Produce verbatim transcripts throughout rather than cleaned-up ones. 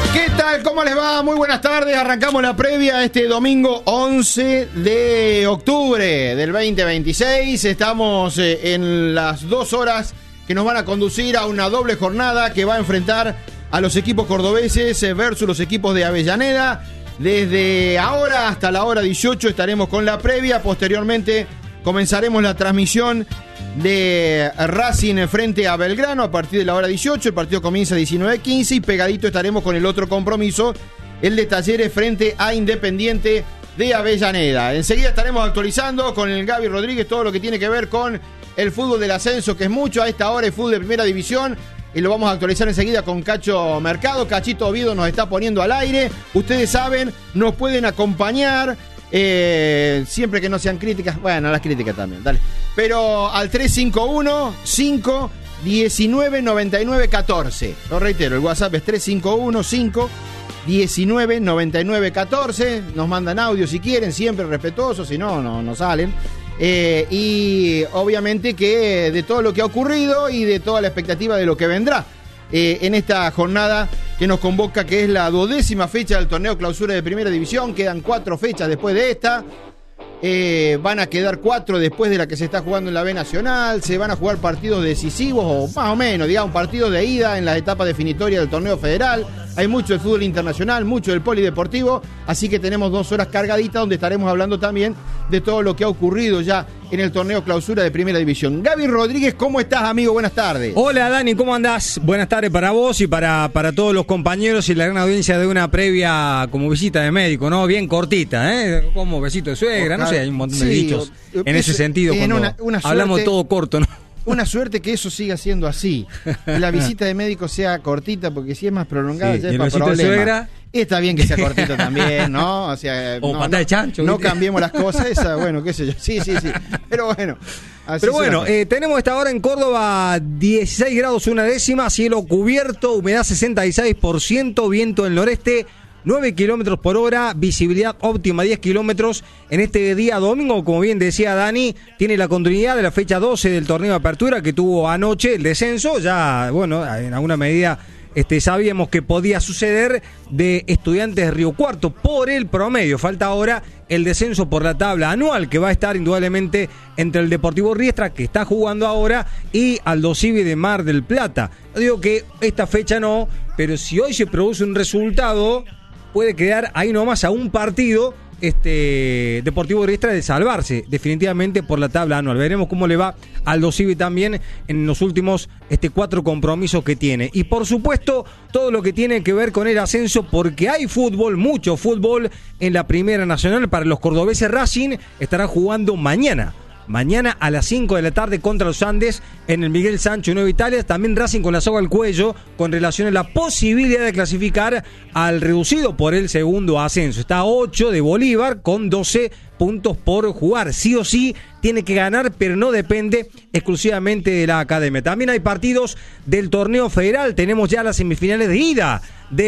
¿Qué tal? ¿Cómo les va? Muy buenas tardes. Arrancamos la previa este domingo once de octubre del veinte veintiséis. Estamos eh, en las dos horas que nos van a conducir a una doble jornada que va a enfrentar a los equipos cordobeses eh, versus los equipos de Avellaneda. Desde ahora hasta la hora dieciocho estaremos con la previa. Posteriormente comenzaremos la transmisión de Racing frente a Belgrano a partir de la hora dieciocho. El partido comienza a diecinueve quince y pegadito estaremos con el otro compromiso, el de Talleres frente a Independiente de Avellaneda. Enseguida estaremos actualizando con el Gaby Rodríguez todo lo que tiene que ver con el fútbol del ascenso, que es mucho a esta hora, el fútbol de primera división, y lo vamos a actualizar enseguida con Cacho Mercado. Cachito Oviedo nos está poniendo al aire. Ustedes saben, nos pueden acompañar eh, siempre que no sean críticas. Bueno, las críticas también, dale. Pero al tres cinco uno, cinco, diecinueve, noventa y nueve, catorce. Lo reitero, el WhatsApp es tres cinco uno, cinco, diecinueve, noventa y nueve, catorce. Nos mandan audio si quieren, siempre respetuosos, si no, no, no salen. Eh, y obviamente que de todo lo que ha ocurrido y de toda la expectativa de lo que vendrá eh, en esta jornada que nos convoca, que es la duodécima fecha del torneo clausura de primera división. Quedan cuatro fechas después de esta. Eh, van a quedar cuatro después de la que se está jugando en la B Nacional. Se van a jugar partidos decisivos, o más o menos, digamos, partidos de ida en las etapas definitorias del torneo federal. Hay mucho del fútbol internacional, mucho del polideportivo, así que tenemos dos horas cargaditas donde estaremos hablando también de todo lo que ha ocurrido ya en el torneo clausura de primera división. Gaby Rodríguez, ¿cómo estás, amigo? Buenas tardes. Hola, Dani, ¿cómo andás? Buenas tardes para vos y para, para todos los compañeros y la gran audiencia de una previa como visita de médico, ¿no? Bien cortita, ¿eh? Como besito de suegra, Ojalá. no sé, hay un montón de sí, dichos o, en ese sentido en cuando una, una suerte, hablamos todo corto, ¿no? Una suerte que eso siga siendo así. Que la visita de médico sea cortita, porque si es más prolongada sí, ya es para problemas. Está bien que sea cortita también, ¿no? O sea, o no, pata de chancho. No, no cambiemos las cosas, esa, bueno, qué sé yo. Sí, sí, sí. Pero bueno. Así Pero bueno, eh, tenemos esta hora en Córdoba dieciséis grados una décima, cielo cubierto, humedad sesenta y seis por ciento, viento del noreste, nueve kilómetros por hora, visibilidad óptima diez kilómetros. En este día domingo, como bien decía Dani, tiene la continuidad de la fecha doce del torneo de apertura que tuvo anoche el descenso. Ya, bueno, en alguna medida este, sabíamos que podía suceder de Estudiantes de Río Cuarto por el promedio. Falta ahora el descenso por la tabla anual, que va a estar indudablemente entre el Deportivo Riestra, que está jugando ahora, y Aldosivi de Mar del Plata. Yo digo que esta fecha no, pero si hoy se produce un resultado, puede quedar ahí nomás a un partido este Deportivo Riestra de salvarse definitivamente por la tabla anual. Veremos cómo le va al Aldosivi también en los últimos este, cuatro compromisos que tiene. Y por supuesto, todo lo que tiene que ver con el ascenso, porque hay fútbol, mucho fútbol en la Primera Nacional para los cordobeses. Racing estará jugando mañana. Mañana a las cinco de la tarde contra los Andes en el Miguel Sancho, Nueva Italia. También Racing con la soga al cuello con relación a la posibilidad de clasificar al reducido por el segundo ascenso. Está a ocho de Bolívar con doce puntos por jugar. Sí o sí tiene que ganar, pero no depende exclusivamente de la academia. También hay partidos del torneo federal. Tenemos ya las semifinales de ida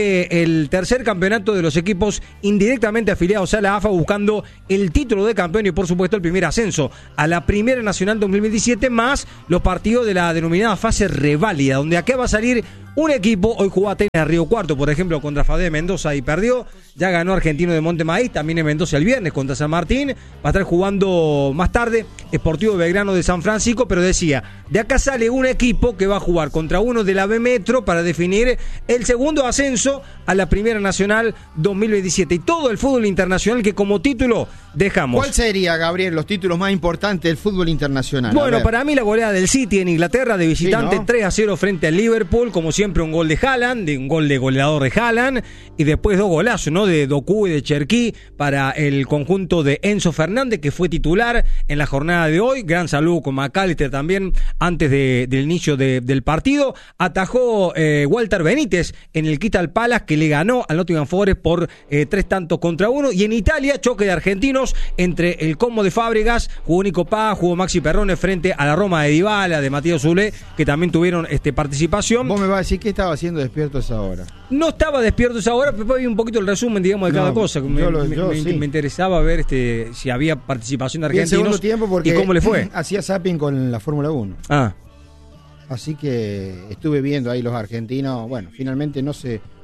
del tercer campeonato de los equipos indirectamente afiliados a la A F A, buscando el título de campeón y por supuesto el primer ascenso a la Primera Nacional dos mil veintisiete, más los partidos de la denominada fase reválida, donde acá va a salir un equipo. Hoy jugó Atenas de Río Cuarto, por ejemplo, contra F A D de Mendoza y perdió. Ya ganó Argentino de Montemaíz, también en Mendoza el viernes contra San Martín. Va a estar jugando más tarde Sportivo Belgrano de San Francisco, pero decía, de acá sale un equipo que va a jugar contra uno de la B Metro para definir el segundo ascenso a la Primera Nacional dos mil veintisiete. Y todo el fútbol internacional que como título dejamos. ¿Cuál sería, Gabriel, los títulos más importantes del fútbol internacional? Bueno, para mí la goleada del City en Inglaterra de visitante, sí, ¿no? tres a cero frente al Liverpool, como siempre un gol de Haaland, de un gol de goleador de Haaland, y después dos golazos, ¿no? De Doku y de Cherki para el conjunto de Enzo Fernández, que fue titular en la jornada de hoy. Gran saludo con McAllister también antes de, del inicio de, del partido. Atajó eh, Walter Benítez en el Crystal Palace, que le ganó al Nottingham Forest por eh, tres tantos contra uno. Y en Italia, choque de argentinos entre el Como de Fábregas, jugó Nico Paz, jugó Maxi Perrone frente a la Roma de Dybala, de Matías Zulé, que también tuvieron este, participación. Vos me vas a decir qué estaba haciendo despierto a esa hora. No estaba despierto a esa hora, pero vi un poquito el resumen, digamos, de no, cada cosa. Me, yo lo, me, yo, me, sí. me interesaba ver este, si había participación de argentinos. Y el segundo tiempo porque y cómo le fue. Hacía zapping con la Fórmula uno. Ah. Así que estuve viendo ahí los argentinos. Bueno, finalmente no se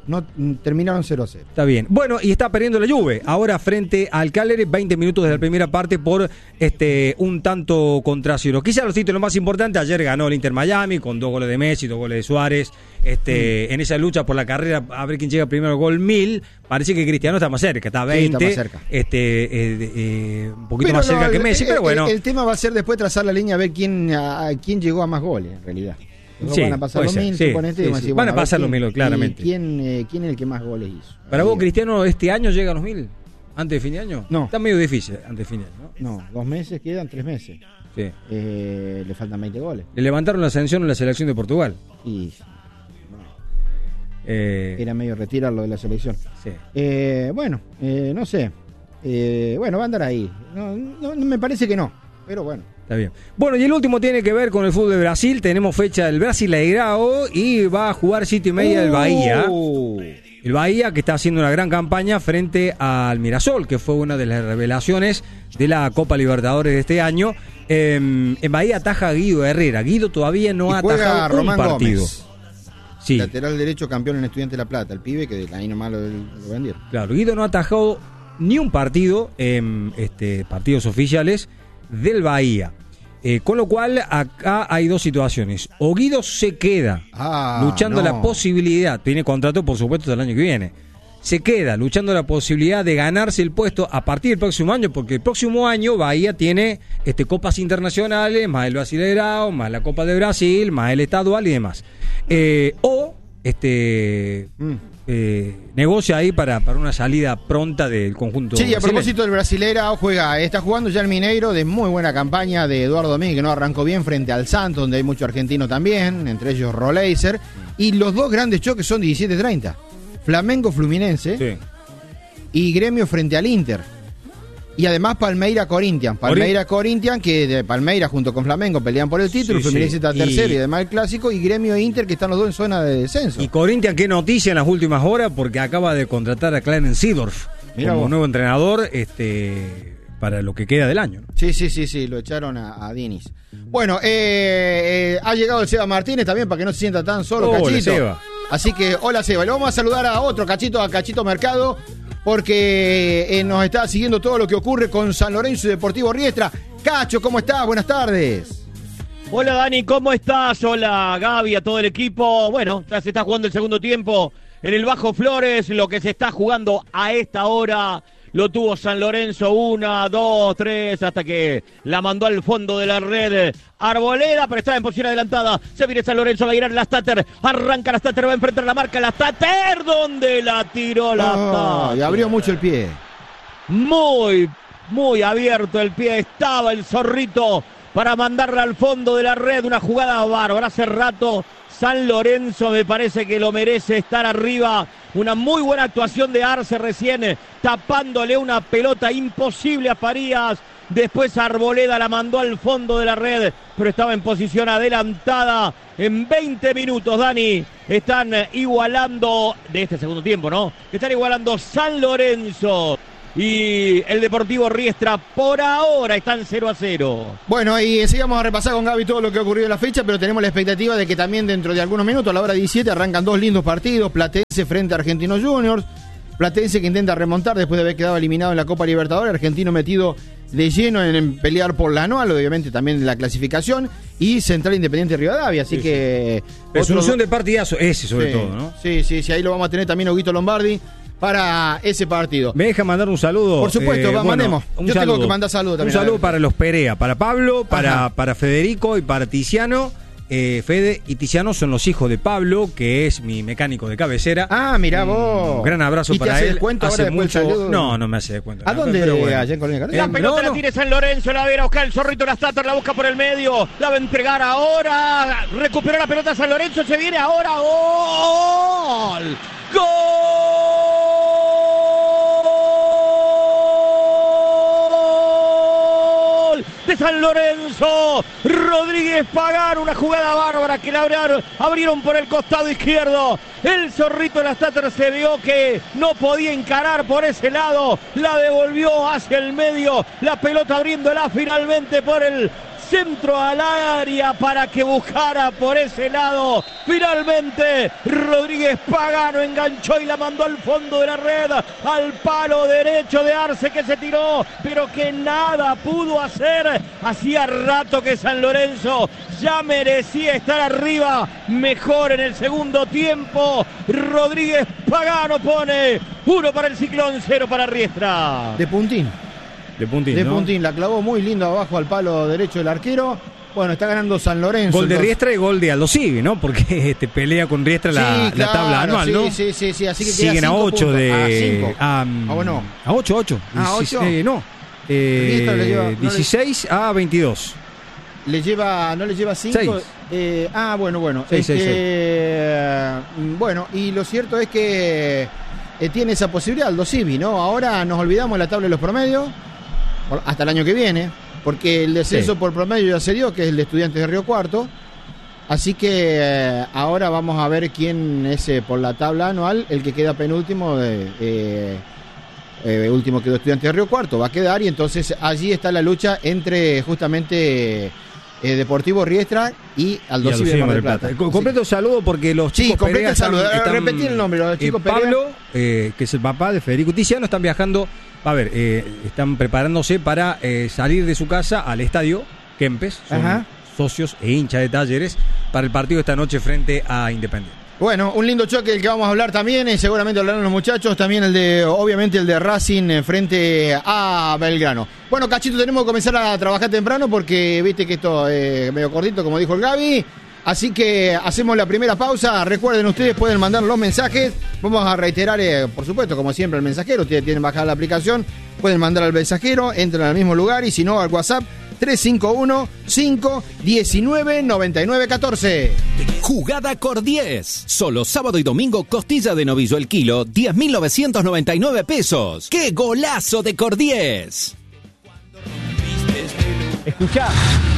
No, terminaron cero a cero. Está bien. Bueno, y está perdiendo la Juve. Ahora frente al Cagliari, veinte minutos de la primera parte por este un tanto contra cero. Quizá los títulos más importantes, ayer ganó el Inter Miami con dos goles de Messi, dos goles de Suárez. Este, mm. En esa lucha por la carrera, a ver quién llega primero al gol mil. Parece que Cristiano está más cerca, está a veinte. Sí, está más cerca. Este, eh, eh, un poquito pero más cerca no, que Messi, el, pero bueno. El, el tema va a ser después trazar la línea a ver quién, a, a quién llegó a más goles, en realidad. Sí, van a pasar los mil, sí, suponete, sí, sí. Decir, van bueno, a pasar los mil, claramente. ¿Quién, eh, ¿Quién es el que más goles hizo? ¿Para vos, Cristiano, este año llega a los mil? ¿Antes de fin de año? No. Está medio difícil antes de fin de año, ¿no? No, dos meses quedan, tres meses. Sí. Eh, le faltan veinte goles. Le levantaron la sanción en la selección de Portugal. Y... No. Eh... Era medio retirarlo de la selección. Sí. Eh, bueno, eh, no sé. Eh, bueno, va a andar ahí. No, no, no, me parece que no, pero bueno. Está bien. Bueno, y el último tiene que ver con el fútbol de Brasil. Tenemos fecha del Brasileirao y va a jugar siete y media del Bahía. Uh. El Bahía que está haciendo una gran campaña frente al Mirassol, que fue una de las revelaciones de la Copa Libertadores de este año. Eh, en Bahía ataja Guido Herrera. Guido todavía no ha atajado un Román partido. Gómez. Sí. Lateral derecho, campeón en Estudiantes de La Plata. El pibe que ahí nomás lo, lo vendieron. Claro, Guido no ha atajado ni un partido en este, partidos oficiales del Bahía. Eh, con lo cual, acá hay dos situaciones. O Guido se queda ah, luchando no. la posibilidad, tiene contrato por supuesto del año que viene, se queda luchando la posibilidad de ganarse el puesto a partir del próximo año, porque el próximo año Bahía tiene este, copas internacionales, más el Brasileirao, más la Copa de Brasil, más el estadual y demás. Eh, o este... Mm. Eh, negocia ahí para, para una salida pronta del conjunto. Sí, a brasileño. Propósito del Brasileirao, juega, está jugando ya el Mineiro, de muy buena campaña de Eduardo Domínguez, que no arrancó bien frente al Santos, donde hay mucho argentino también, entre ellos Roleiser, y los dos grandes choques son diecisiete treinta, Flamengo Fluminense sí. y Gremio frente al Inter. Y además Palmeira Corinthians. Palmeira Corinthians, que de Palmeira junto con Flamengo pelean por el título. Sí, Fluminense sí. está tercero y... y además el clásico. Y Gremio e Inter, que están los dos en zona de descenso. Y Corinthians, qué noticia en las últimas horas, porque acaba de contratar a Clarence Seedorf Mira como vos. nuevo entrenador este para lo que queda del año. Sí, sí, sí, sí, lo echaron a, a Dinis. Bueno, eh, eh, ha llegado el Seba Martínez también para que no se sienta tan solo, hola, Cachito. Seba. Así que, hola Seba. Y le vamos a saludar a otro Cachito, a Cachito Mercado, porque eh, nos está siguiendo todo lo que ocurre con San Lorenzo y Deportivo Riestra. Cacho, ¿cómo estás? Buenas tardes. Hola Dani, ¿cómo estás? Hola Gaby, a todo el equipo. Bueno, ya se está jugando el segundo tiempo en el Bajo Flores. Lo que se está jugando a esta hora lo tuvo San Lorenzo, una, dos, tres, hasta que la mandó al fondo de la red Arboleda, pero está en posición adelantada. Se viene San Lorenzo, va a ir a la Stater. Arranca la Stater, va a enfrentar la marca la Stater, donde la tiró la oh, Stater. Y abrió mucho el pie. Muy, muy abierto el pie. Estaba el zorrito para mandarla al fondo de la red. Una jugada bárbara. Hace rato San Lorenzo me parece que lo merece estar arriba. Una muy buena actuación de Arce recién, tapándole una pelota imposible a Farías. Después Arboleda la mandó al fondo de la red, pero estaba en posición adelantada. En veinte minutos, Dani, están igualando, de este segundo tiempo, ¿no? Están igualando San Lorenzo y el Deportivo Riestra. Por ahora están cero a cero. Bueno, y enseguida vamos a repasar con Gaby todo lo que ha ocurrido en la fecha, pero tenemos la expectativa de que también dentro de algunos minutos, a la hora diecisiete, arrancan dos lindos partidos. Platense frente a Argentinos Juniors. Platense que intenta remontar después de haber quedado eliminado en la Copa Libertadores. Argentino metido de lleno en, en pelear por la anual, obviamente también la clasificación. Y Central Independiente Rivadavia, así sí, que... Sí. Resolución otro... de partidazo, ese sobre sí, todo, ¿no? Sí, sí, sí, ahí lo vamos a tener también Huguito Lombardi para ese partido. ¿Me deja mandar un saludo? Por supuesto, eh, va, bueno, mandemos. Un Yo saludo. tengo que mandar saludos también. Un saludo para los Perea, para Pablo, para, para Federico y para Tiziano. Eh, Fede y Tiziano son los hijos de Pablo, que es mi mecánico de cabecera. Ah, mirá vos. Un gran abrazo ¿Y para te hace él. Descuento hace ahora mucho... saludo? No, no me hace descuento. ¿A no, dónde? Pero bueno. Allá en Colonia La pelota no, no. la tiene San Lorenzo, la va a buscar el zorrito, la Stater, la busca por el medio, la va a entregar ahora. Recuperó la pelota San Lorenzo, se viene ahora. ¡Gol! ¡Gol! De San Lorenzo, Rodríguez Pagar, una jugada bárbara que la abrieron, abrieron por el costado izquierdo. El zorrito de la Stater se vio que no podía encarar por ese lado, la devolvió hacia el medio, la pelota abriéndola finalmente por el centro al área para que buscara por ese lado. Finalmente Rodríguez Pagano enganchó y la mandó al fondo de la red, al palo derecho de Arce, que se tiró, pero que nada pudo hacer. Hacía rato que San Lorenzo ya merecía estar arriba, mejor en el segundo tiempo. Rodríguez Pagano pone uno para el Ciclón, cero para Riestra. De puntín. De puntín, De ¿no? puntín, la clavó muy lindo abajo al palo derecho del arquero. Bueno, está ganando San Lorenzo. Gol de entonces... Riestra y gol de Aldo Civi, ¿no? Porque este, pelea con Riestra la, Sí, la claro, tabla anual, sí, ¿no? Sí, sí, sí, así que siguen queda a cinco ocho puntos. de... A cinco. A, Ah, bueno. A ocho, ocho. Ah, ocho. Eh, no. Eh, Riestra le lleva- no le- dieciséis a veintidós. Le lleva, no le lleva cinco. Seis. Eh, ah, bueno, bueno. Seis, seis, Este, bueno, y lo cierto es que eh, tiene esa posibilidad Aldo Civi, ¿no? Ahora nos olvidamos de la tabla de los promedios por- hasta el año que viene, porque el descenso Sí. por promedio ya se dio, que es el de Estudiantes de Río Cuarto. Así que eh, ahora vamos a ver quién es eh, por la tabla anual el que queda penúltimo. De, eh, eh, último quedó Estudiantes de Río Cuarto, va a quedar, y entonces allí está la lucha entre justamente eh, Deportivo Riestra y Aldo Y Aldo Civi de Civi Mar del Mar del Plata. Plata. Completo saludo porque los Sí, chicos completa Perea el saludo. están- están- Repetí el nombre, los chicos eh, Perea. Pablo, eh, que es el papá de Federico Tiziano, están viajando. A ver, eh, están preparándose para eh, salir de su casa al estadio Kempes. Son Ajá. socios e hinchas de Talleres para el partido de esta noche frente a Independiente. Bueno, un lindo choque del que vamos a hablar también, y seguramente hablarán los muchachos, también el de, obviamente el de Racing eh, frente a Belgrano. Bueno, Cachito, tenemos que comenzar a trabajar temprano porque viste que esto es medio cortito, como dijo el Gaby. Así que hacemos la primera pausa. Recuerden, ustedes pueden mandar los mensajes. Vamos a reiterar, eh, por supuesto, como siempre, el mensajero. Ustedes tienen bajada la aplicación. Pueden mandar al mensajero, entran al mismo lugar, y si no, al WhatsApp tres cinco uno, cinco uno nueve, nueve nueve uno cuatro. Jugada Cor diez. Solo sábado y domingo, costilla de novillo el kilo, diez mil novecientos noventa y nueve pesos. ¡Qué golazo de Cor diez! Escuchá.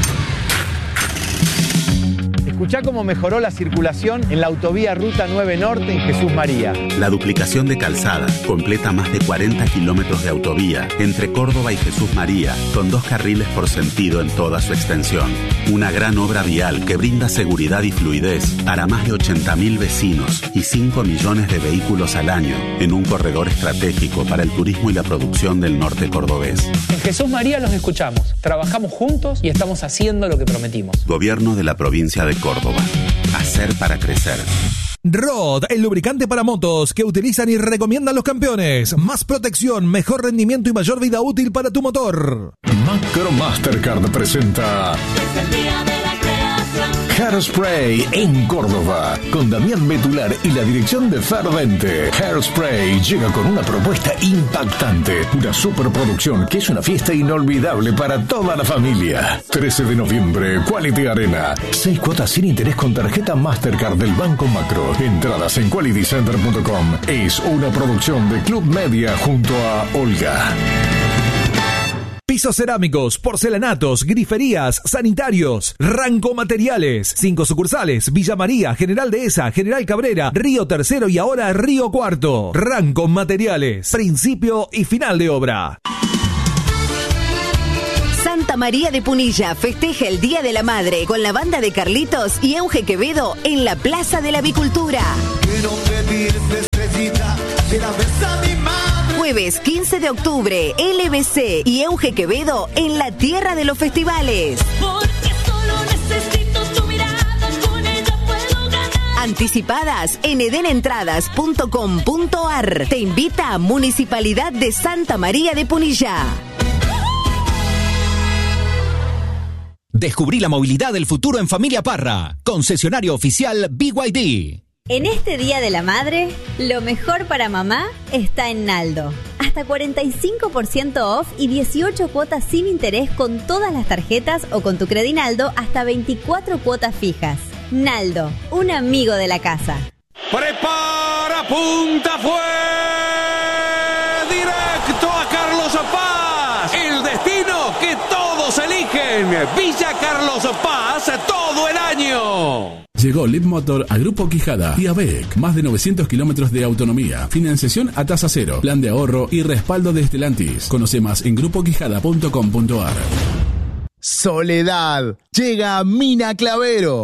Escuchá cómo mejoró la circulación en la autovía Ruta nueve Norte en Jesús María. La duplicación de calzada completa más de cuarenta kilómetros de autovía entre Córdoba y Jesús María, con dos carriles por sentido en toda su extensión. Una gran obra vial que brinda seguridad y fluidez para más de ochenta mil vecinos y cinco millones de vehículos al año en un corredor estratégico para el turismo y la producción del norte cordobés. En Jesús María los escuchamos, trabajamos juntos y estamos haciendo lo que prometimos. Gobierno de la provincia de Córdoba. Hacer para crecer. Rod, el lubricante para motos que utilizan y recomiendan los campeones. Más protección, mejor rendimiento y mayor vida útil para tu motor. Macro Mastercard presenta Hairspray en Córdoba, con Damián Betular y la dirección de Fervente. Hairspray llega con una propuesta impactante, una superproducción que es una fiesta inolvidable para toda la familia. trece de noviembre, Quality Arena. Seis cuotas sin interés con tarjeta Mastercard del Banco Macro. Entradas en quality center punto com. Es una producción de Club Media junto a Olga. Pisos cerámicos, porcelanatos, griferías, sanitarios, Ranco Materiales. Cinco sucursales: Villa María, General Dehesa, General Cabrera, Río Tercero y ahora Río Cuarto. Ranco Materiales. Principio y final de obra. Santa María de Punilla festeja el Día de la Madre con la banda de Carlitos y Euge Quevedo en la Plaza de la Avicultura. Jueves quince de octubre, L B C y Euge Quevedo en la tierra de los festivales. Porque solo necesito tu mirada, con ella puedo ganar. Anticipadas en edenentradas punto com punto ar. Te invita a Municipalidad de Santa María de Punilla. Descubrí la movilidad del futuro en Familia Parra. Concesionario oficial B Y D. En este Día de la Madre, lo mejor para mamá está en Naldo. Hasta cuarenta y cinco por ciento off y dieciocho cuotas sin interés con todas las tarjetas o con tu Credinaldo hasta veinticuatro cuotas fijas. Naldo, un amigo de la casa. Prepara, punta, fue directo a Carlos Paz. El destino que todos eligen. Villa Carlos Paz todo el año. Llegó Leap Motor a Grupo Quijada y a B E C. Más de novecientos kilómetros de autonomía, financiación a tasa cero, plan de ahorro y respaldo de Stellantis. Conoce más en grupo quijada punto com punto ar. Soledad. Llega Mina Clavero.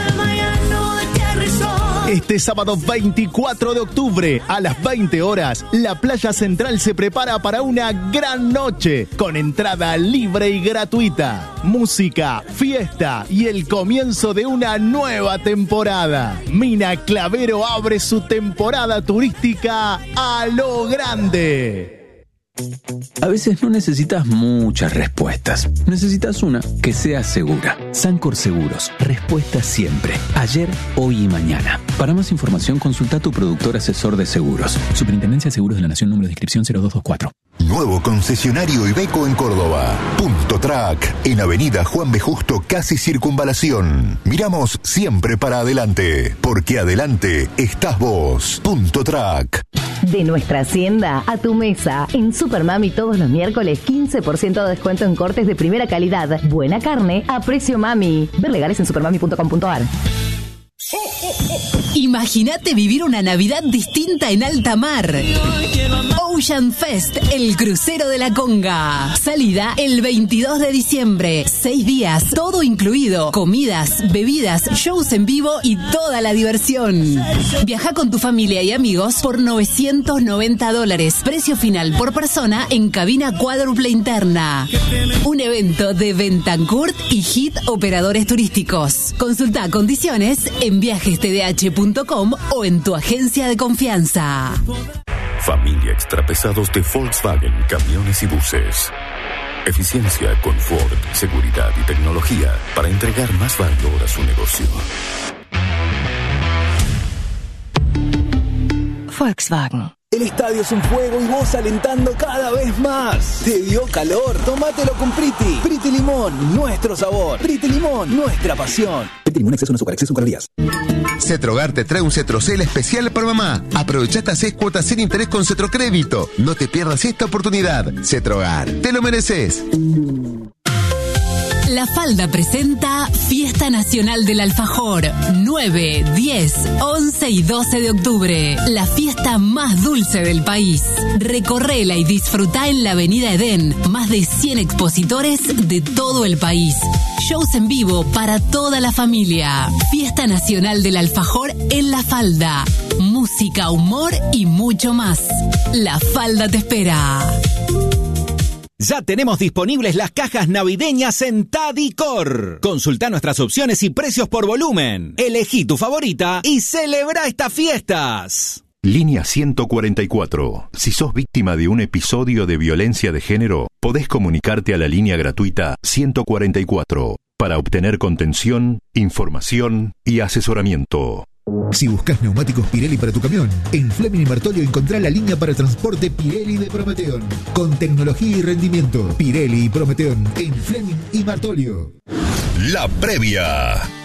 Este sábado veinticuatro de octubre a las veinte horas, la Playa Central se prepara para una gran noche con entrada libre y gratuita, música, fiesta y el comienzo de una nueva temporada. Mina Clavero abre su temporada turística a lo grande. A veces no necesitas muchas respuestas. Necesitas una que sea segura. Sancor Seguros. Respuesta siempre. Ayer, hoy y mañana. Para más información, consulta a tu productor asesor de seguros. Superintendencia de Seguros de la Nación, número de inscripción cero dos dos cuatro. Nuevo concesionario Iveco en Córdoba. Punto Track. En Avenida Juan B. Justo, casi Circunvalación. Miramos siempre para adelante. Porque adelante estás vos. Punto Track. De nuestra hacienda a tu mesa. En Supermami todos los miércoles quince por ciento de descuento en cortes de primera calidad. Buena carne a precio mami. Ver legales en supermami punto com punto ar. Imagínate vivir una Navidad distinta en alta mar. Ocean Fest, el crucero de la Conga. Salida el veintidós de diciembre. Seis días, todo incluido. Comidas, bebidas, shows en vivo y toda la diversión. Viaja con tu familia y amigos por novecientos noventa dólares. Precio final por persona en cabina cuádruple interna. Un evento de Bentancurt y Hit Operadores Turísticos. Consulta condiciones en viajes t d h punto com o en tu agencia de confianza. Familia Extrapesados de Volkswagen, camiones y buses. Eficiencia, confort, seguridad y tecnología para entregar más valor a su negocio. Volkswagen. El estadio es un juego y vos alentando cada vez más. ¿Te dio calor? Tómatelo con Priti. Priti Limón, nuestro sabor. Priti Limón, nuestra pasión. Priti Limón, exceso en azúcar, exceso en calorías. Cetrogar te trae un Cetrocel especial para mamá. Aprovecha hasta seis cuotas sin interés con Cetrocrédito. No te pierdas esta oportunidad. Cetrogar, te lo mereces. La Falda presenta Fiesta Nacional del Alfajor, nueve, diez, once y doce de octubre. La fiesta más dulce del país. Recorrela y disfruta en la Avenida Edén. Más de cien expositores de todo el país. Shows en vivo para toda la familia. Fiesta Nacional del Alfajor en La Falda. Música, humor y mucho más. La Falda te espera. Ya tenemos disponibles las cajas navideñas en Tadicor. Consulta nuestras opciones y precios por volumen. Elegí tu favorita y celebra estas fiestas. Línea ciento cuarenta y cuatro. Si sos víctima de un episodio de violencia de género, podés comunicarte a la línea gratuita ciento cuarenta y cuatro para obtener contención, información y asesoramiento. Si buscas neumáticos Pirelli para tu camión, en Fleming y Martolio encontrá la línea para transporte Pirelli de Prometeon. Con tecnología y rendimiento, Pirelli y Prometeon en Fleming y Martolio. La previa.